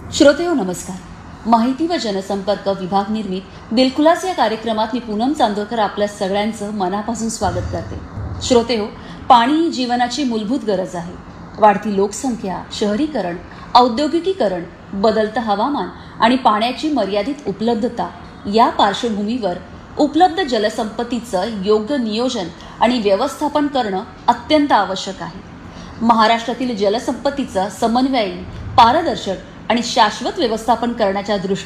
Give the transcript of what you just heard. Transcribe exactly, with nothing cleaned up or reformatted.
श्रोतेहो नमस्कार. माहिती व जनसंपर्क विभाग निर्मित दिलखुलास या कार्यक्रमात मी पूनम चांदोरकर आपल्या सगळ्यांचं मनापासून स्वागत करते. श्रोतेहो, पाणी ही जीवनाची मूलभूत गरज आहे. वाढती लोकसंख्या, शहरीकरण, औद्योगिकीकरण, बदलतं हवामान आणि पाण्याची मर्यादित उपलब्धता या पार्श्वभूमीवर उपलब्ध जलसंपत्तीचं योग्य नियोजन आणि व्यवस्थापन करणं अत्यंत आवश्यक आहे. महाराष्ट्रातील जलसंपत्तीचं समन्वयी, पारदर्शक आणि शाश्वत व्यवस्थापन करण्याच्या दृष्टीने